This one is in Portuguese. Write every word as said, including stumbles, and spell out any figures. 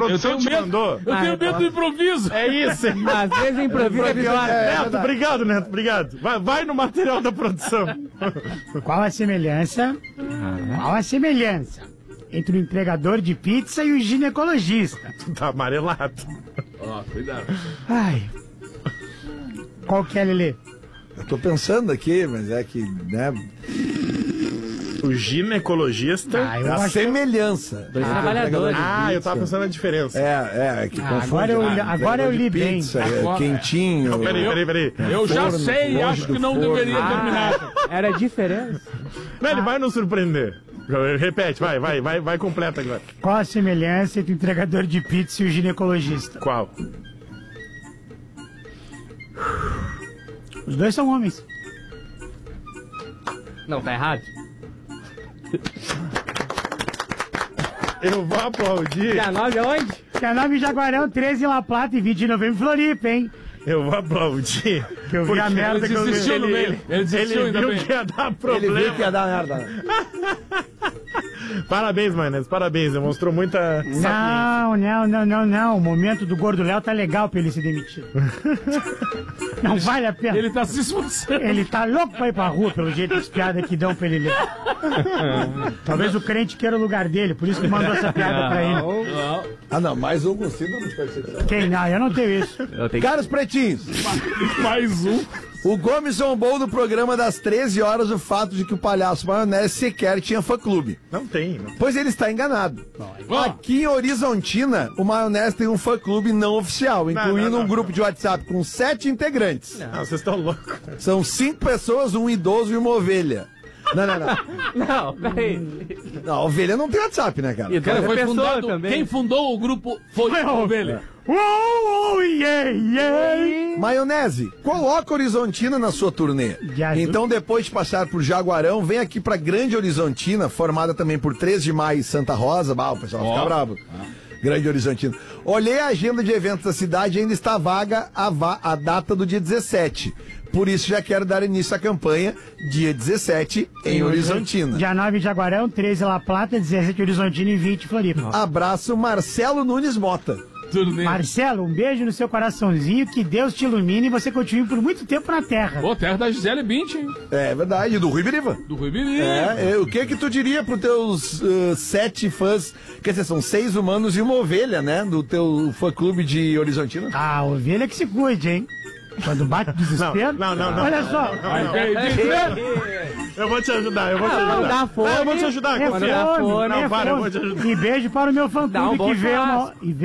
produção te medo, mandou. Eu tenho medo do improviso. É isso. Às vezes o improviso é pior. É, Neto, obrigado, Neto, obrigado. Vai, vai no material da produção. Qual a semelhança? Qual a semelhança entre o entregador de pizza e o ginecologista? Tá amarelado. Ó, oh, cuidado. Ai. Qual que é, Lelê? Eu tô pensando aqui, mas é que, né? O ginecologista. Ah, eu a acho semelhança. Dois trabalhadores. Ah, eu tava pensando na diferença. É, é, que Ah, confunde. agora eu, Ah, agora eu li de bem. pizza, é, Agora- quentinho. Não, peraí, peraí, peraí. Eu já Forno, sei e longe acho do que não forno. deveria Ah, terminar. era diferença. Não, ele vai nos surpreender. Repete, vai, vai, vai, vai completa agora. Qual a semelhança entre o entregador de pizza e o ginecologista? Qual? Os dois são homens. Não, tá errado. Eu vou aplaudir. Dia nove aonde? Canal Jaguarão, treze em La Plata e vinte de novembro em Floripa, hein? Eu vou aplaudir. Que eu vi a merda que eu vi. Desistiu no meio. Ele desistiu Ele ainda viu bem. que ia dar Ele problema. viu que ia dar merda. Parabéns, Manes, parabéns. Demonstrou muita sapiência. Não, não, não, não, não. O momento do Gordo Léo tá legal pra ele ser demitido. Não vale a pena. Ele tá se esforçando. Ele tá louco pra ir pra rua, pelo jeito das piadas que dão pra ele ler. Talvez o crente queira o lugar dele, por isso que mandou essa piada pra ele. Não. Ah, não, mais um com síndrome de perseguição. Quem não? Eu não tenho isso. Eu tenho que... Caros pretinhos, Mais um. o Gomes zombou no programa das treze horas o fato de que o palhaço Maionese sequer tinha fã-clube. Não tem, não. Pois ele está enganado. Ó, Aqui em Horizontina, o Maionese tem um fã-clube não oficial, incluindo não, não. um grupo de WhatsApp com sete integrantes. Não, vocês estão loucos. São cinco pessoas, um idoso e uma ovelha. Não, não, não. Não, peraí. Não, a ovelha não tem WhatsApp, né, cara? E cara, outra foi pessoa fundado, também. quem fundou o grupo foi a ovelha. Uou, uou, yeah, yeah. Maionese, coloca Horizontina na sua turnê. Já- Então, depois de passar por Jaguarão, vem aqui pra Grande Horizontina, formada também por três de maio e Santa Rosa. Bah, o pessoal vai Ó. ficar bravo. Grande Horizontina. Olhei a agenda de eventos da cidade e ainda está vaga a, va- a data do dia dezessete. Por isso já quero dar início à campanha dia dezessete em Horizontina. Dia nove em Jaguarão, treze em La Plata, dezessete em Horizontina e vinte em Floripa. Abraço, Marcelo Nunes Mota. Turnê. Marcelo, um beijo no seu coraçãozinho, que Deus te ilumine e você continue por muito tempo na Terra. Pô, terra da Gisele Bündchen, hein? É verdade, do Rui Biriva. Do Rui Biri. É, é, o que que tu diria pros teus uh, sete fãs, quer dizer, são seis humanos e uma ovelha, né, do teu fã-clube de Horizontina? Ah, a ovelha que se cuide, hein? Quando bate o desespero. Não, não, não, Olha não, só. Aí, aí, Eu vou te ajudar, eu vou te Não, ajudar. não dá fome. Não, eu vou te ajudar, É confia. dá fome, fome. é Não, para, eu vou te fome. ajudar. E beijo para o meu Dá um fã-clube bom que vê uma... churrasco. e vê